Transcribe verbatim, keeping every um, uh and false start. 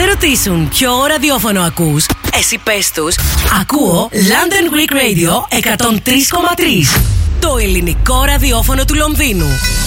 σε ρωτήσουν ποιο ραδιόφωνο ακούς, εσύ πες τους, ακούω London Greek Radio εκατόν τρία κόμμα τρία, το ελληνικό ραδιόφωνο του Λονδίνου.